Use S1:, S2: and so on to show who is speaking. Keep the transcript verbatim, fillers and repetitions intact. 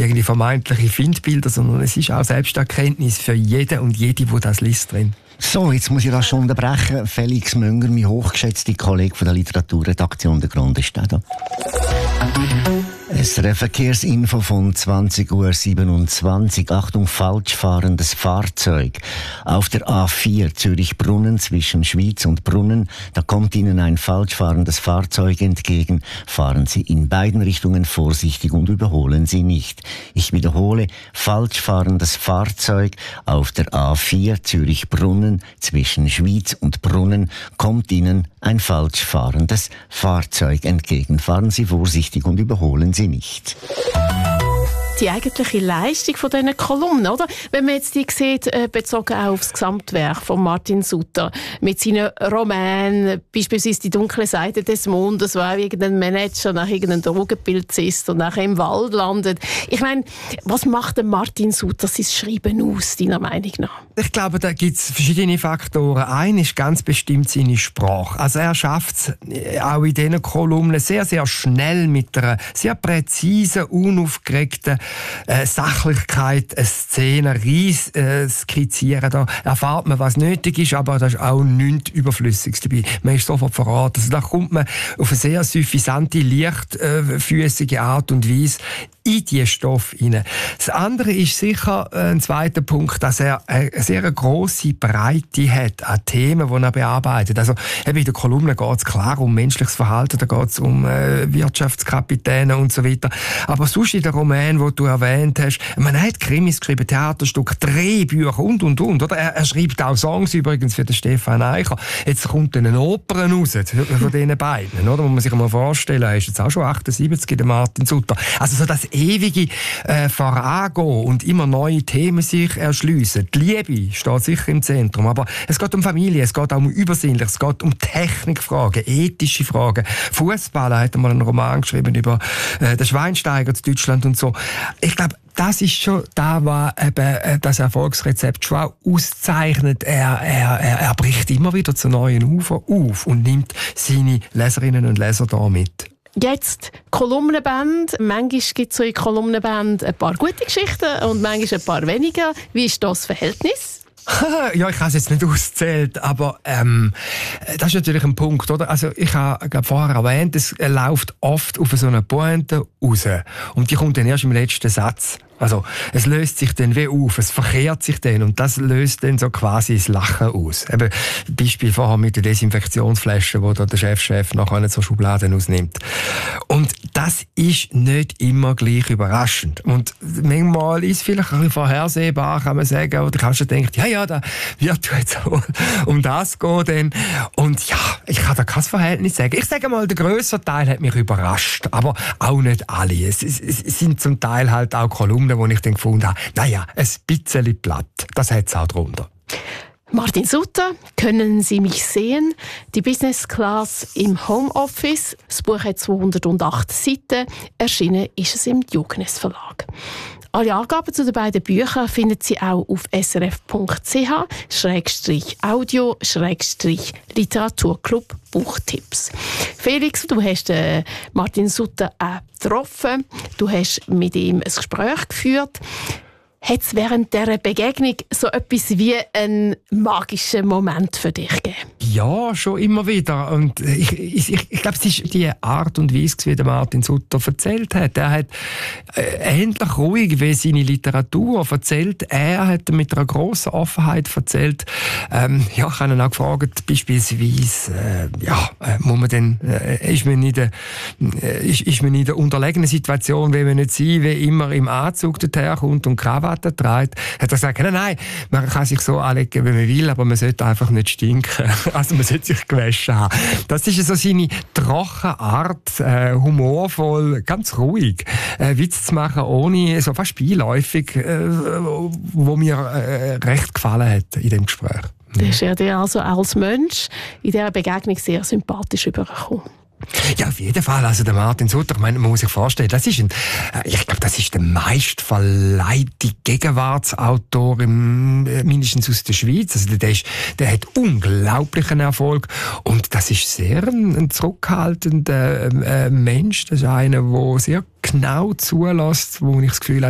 S1: irgendwie vermeintliche Feindbilder, sondern es ist auch Selbsterkenntnis für jeden und jede, die das liest, drin.
S2: So, jetzt muss ich das schon unterbrechen. Felix Münger, mein hochgeschätzter Kollege von der Literaturredaktion, der Grund ist da. Es ist eine Verkehrsinfo von zwanzig Uhr siebenundzwanzig. Achtung, falsch fahrendes Fahrzeug. Auf der A vier Zürich-Brunnen zwischen Schwyz und Brunnen, da kommt Ihnen ein falsch fahrendes Fahrzeug entgegen. Fahren Sie in beiden Richtungen vorsichtig und überholen Sie nicht. Ich wiederhole, falsch fahrendes Fahrzeug auf der A vier Zürich-Brunnen zwischen Schwyz und Brunnen, kommt Ihnen ein falsch fahrendes Fahrzeug entgegen. Fahren Sie vorsichtig und überholen Sie nicht.
S3: Die eigentliche Leistung von diesen Kolumnen, oder? Wenn man jetzt die sieht, äh, bezogen auch auf das Gesamtwerk von Martin Sutter, mit seinen Romanen, beispielsweise «Die dunkle Seite des Mondes», wo auch irgendein Manager nach irgendeinem Drogenpilz und nachher im Wald landet. Ich meine, was macht denn Martin Sutter sein Schreiben aus, deiner Meinung nach?
S1: Ich glaube, da gibt es verschiedene Faktoren. Ein ist ganz bestimmt seine Sprache. Also er schafft es auch in diesen Kolumnen sehr, sehr schnell mit einer sehr präzisen, unaufgeregten Äh, Sachlichkeit, eine Szene rein äh, skizzieren. Da erfahrt man, was nötig ist, aber da ist auch nichts Überflüssiges dabei. Man ist sofort verraten. Also da kommt man auf eine sehr suffisante, leichtfüßige Art und Weise in diesen Stoff hinein. Das andere ist sicher äh, ein zweiter Punkt, dass er eine sehr grosse Breite hat an Themen, die er bearbeitet. Also eben in der Kolumne geht es klar um menschliches Verhalten, da geht es um äh, Wirtschaftskapitäne und so weiter. Aber sonst in den Roman, wo du erwähnt hast, man hat Krimis geschrieben, Theaterstücke, Drehbücher und, und, und. Oder? Er, er schreibt auch Songs übrigens für den Stefan Eicher. Jetzt kommt eine Oper raus von diesen beiden, oder? Wo man sich mal vorstellen, er ist jetzt auch schon achtundsiebzig, der Martin Sutter. Also so das ewige äh, Vorangehen und immer neue Themen sich erschliessen. Die Liebe steht sicher im Zentrum, aber es geht um Familie, es geht auch um Übersinnliches, es geht um Technikfragen, ethische Fragen. Fußball, hat er mal einen Roman geschrieben über äh, den Schweinsteiger zu Deutschland und so. Ich glaube, das ist schon da, was eben das Erfolgsrezept schon auch auszeichnet. Er, er, er, er bricht immer wieder zu neuen Ufern auf und nimmt seine Leserinnen und Leser da mit.
S3: Jetzt Kolumnenband. Manchmal gibt es so in Kolumnenband ein paar gute Geschichten und manchmal ein paar weniger. Wie ist das Verhältnis?
S1: Ja, ich habe es jetzt nicht auszählt, aber ähm, das ist natürlich ein Punkt, oder? Also ich habe glaub, vorher erwähnt, es läuft oft auf so eine Pointe raus und die kommt dann erst im letzten Satz. Also es löst sich dann wie auf, es verkehrt sich dann und das löst dann so quasi das Lachen aus. Eben Beispiel vorher mit der Desinfektionsflasche, wo da der Chefchef nachher nicht so Schubladen ausnimmt. Und das ist nicht immer gleich überraschend. Und manchmal ist es vielleicht ein bisschen vorhersehbar, kann man sagen, oder kannst du denken, ja, ja, da wird jetzt um das gehen dann. Und ja, ich kann da kein Verhältnis sagen. Ich sage mal, der grössere Teil hat mich überrascht, aber auch nicht alle. Es, es, es sind zum Teil halt auch Kolumnen, wo ich dann gefunden habe, naja, ein bisschen platt. Das hat es auch drunter.
S3: Martin Sutter, «Können Sie mich sehen?» Die Business Class im Homeoffice. Das Buch hat zweihundertacht Seiten. Erschienen ist es im Diogenes Verlag. Alle Angaben zu den beiden Büchern finden Sie auch auf s r f punkt c h schrägstrich audio schrägstrich literaturclub Buchtipps. Felix, du hast äh, Martin Sutter auch getroffen. Du hast mit ihm ein Gespräch geführt. Hat es während dieser Begegnung so etwas wie einen magischen Moment für dich gegeben?
S1: Ja, schon immer wieder. Und ich, ich, ich glaube, es ist die Art und Weise, wie der Martin Sutter erzählt hat. Er hat äh, ähnlich ruhig wie seine Literatur erzählt. Er hat mit einer grossen Offenheit erzählt. Ähm, ja, ich habe ihn auch gefragt, beispielsweise, äh, ja, äh, muss man denn, äh, ist man in der, äh, ist, ist man in der unterlegenen Situation, will man nicht sein, wie immer im Anzug daherkommt und Krawatte trägt, hat er gesagt, nein, nein, man kann sich so anlegen, wie man will, aber man sollte einfach nicht stinken. Also man sollte sich gewaschen haben. Das ist so seine trockene Art, äh, humorvoll, ganz ruhig, äh, Witz zu machen, ohne, so fast beiläufig, äh, wo mir äh, recht gefallen hat in dem Gespräch.
S3: Das ist ja dir also als Mensch in dieser Begegnung sehr sympathisch übergekommen.
S1: Ja, auf jeden Fall. Also der Martin Sutter, ich meine, man muss sich vorstellen, das ist ein, ich glaube, das ist der meistverleihte Gegenwartsautor im, mindestens aus der Schweiz. Also der, ist, der hat unglaublichen Erfolg und das ist sehr ein, ein zurückhaltender äh, Mensch. Das ist einer, der sehr genau zulässt, wo ich das Gefühl habe,